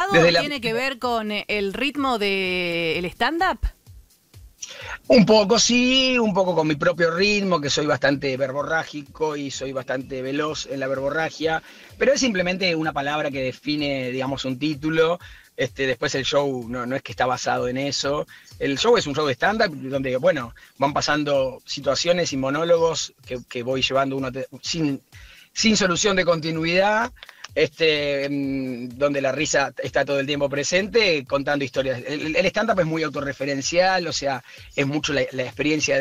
todo tiene que ver con el ritmo del stand-up? Un poco sí, un poco con mi propio ritmo, que soy bastante verborrágico y soy bastante veloz en la verborragia, pero es simplemente una palabra que define, digamos, un título. Después el show no es que está basado en eso. El show es un show de stand-up donde, bueno, van pasando situaciones y monólogos que voy llevando sin solución de continuidad, donde la risa está todo el tiempo presente, contando historias. El stand-up es muy autorreferencial, o sea, es mucho la experiencia